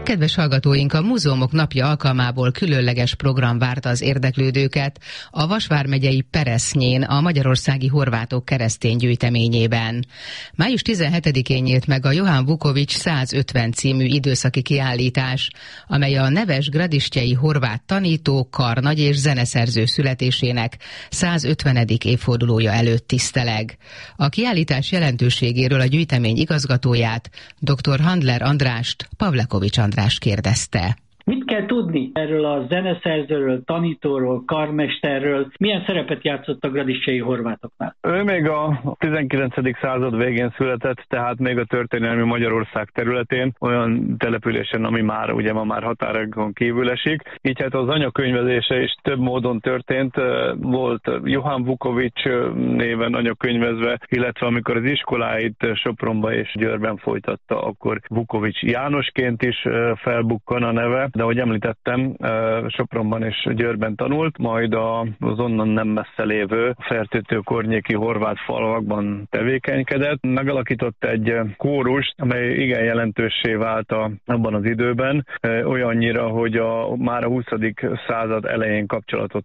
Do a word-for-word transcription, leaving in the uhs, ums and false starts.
Kedves hallgatóink, a Múzeumok Napja alkalmából különleges program várta az érdeklődőket a Vas vármegyei Peresznyén, a magyarországi horvátok keresztény gyűjteményében. május tizenhetedikén nyílt meg a Johann Vukovics százötven című időszaki kiállítás, amely a neves gradistjei horvát tanító, karnagy és zeneszerző születésének százötvenedik évfordulója előtt tiszteleg. A kiállítás jelentőségéről a gyűjtemény igazgatóját, dr. Handler Andrást Pavlekovics András kérdezte. Mit kell tudni erről a zeneszerzőről, tanítóról, karmesterről? Milyen szerepet játszott a gradistjai horvátoknál? Ő még a tizenkilencedik század végén született, tehát még a történelmi Magyarország területén, olyan településen, ami már ugye ma már határokon kívül esik. Így hát az anyakönyvezése is több módon történt. Volt Johann Vukovics néven anyakönyvezve, illetve amikor az iskoláit Sopronba és Győrben folytatta, akkor Vukovics Jánosként is felbukkan a neve. De ahogy említettem, Sopronban és Győrben tanult, majd az onnan nem messze lévő Fertőtő környéki horvát falvakban tevékenykedett. Megalakított egy kórust, amely igen jelentőssé vált a, abban az időben, olyannyira, hogy a, már a huszadik század elején kapcsolatot